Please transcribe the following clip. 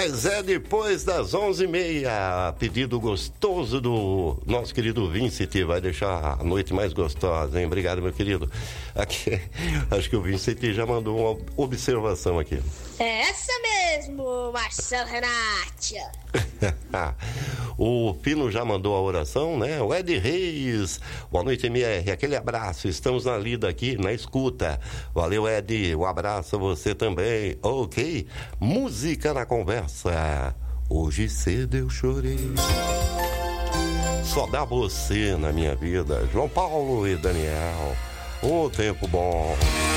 Mas é depois das 11h30. Pedido gostoso do nosso querido Vincent. Vai deixar a noite mais gostosa, hein? Obrigado, meu querido. Aqui, acho que o Vincent já mandou uma observação aqui. É essa mesmo, Marcelo Renati. O Pino já mandou a oração, né? O Ed Reis. Boa noite, MR. Aquele abraço. Estamos na lida aqui, na escuta. Valeu, Ed. Um abraço a você também. Ok. Música na conversa. Hoje cedo eu chorei. Só dá você na minha vida. João Paulo e Daniel. Um tempo bom.